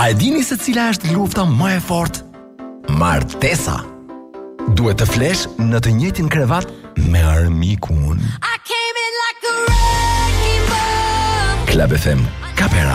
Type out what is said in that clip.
A e dini se cila është lufta më e fortë? Martesa. Duhet të flesh në të njëjtin krevat me armikun. Club FM, Kapera.